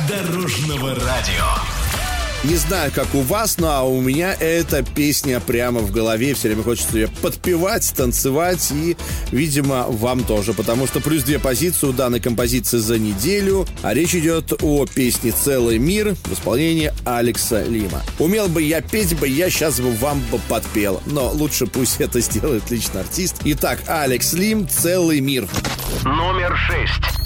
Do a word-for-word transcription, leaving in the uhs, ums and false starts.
Дорожного радио. Не знаю, как у вас, но а у меня эта песня прямо в голове. Все время хочется ее подпевать, танцевать. И, видимо, вам тоже. Потому что плюс две позиции у данной композиции за неделю. А речь идет о песне «Целый мир» в исполнении Алекса Лима. Умел бы я петь бы, я сейчас бы вам бы подпел. Но лучше пусть это сделает лично артист. Итак, Алекс Лим, «Целый мир». Номер шесть.